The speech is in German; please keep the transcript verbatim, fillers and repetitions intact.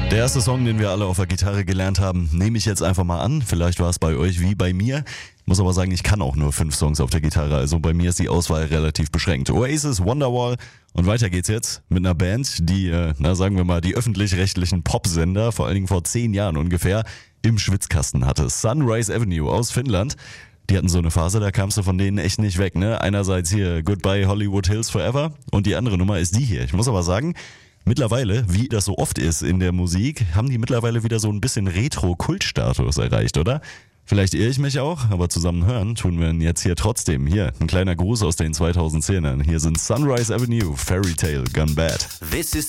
Der erste Song, den wir alle auf der Gitarre gelernt haben, nehme ich jetzt einfach mal an. Vielleicht war es bei euch wie bei mir. Muss aber sagen, ich kann auch nur fünf Songs auf der Gitarre, also bei mir ist die Auswahl relativ beschränkt. Oasis, Wonderwall und weiter geht's jetzt mit einer Band, die, äh, na sagen wir mal, die öffentlich-rechtlichen Popsender, vor allen Dingen vor zehn Jahren ungefähr, im Schwitzkasten hatte. Sunrise Avenue aus Finnland. Die hatten so eine Phase, da kamst du von denen echt nicht weg, ne? Einerseits hier Goodbye Hollywood Hills Forever und die andere Nummer ist die hier. Ich muss aber sagen, mittlerweile, wie das so oft ist in der Musik, haben die mittlerweile wieder so ein bisschen Retro-Kult-Status erreicht, oder? Vielleicht irre ich mich auch, aber zusammen hören tun wir ihn jetzt hier trotzdem. Hier, ein kleiner Gruß aus den zweitausendzehnern. Hier sind Sunrise Avenue, Fairy Tale Gone Bad. This is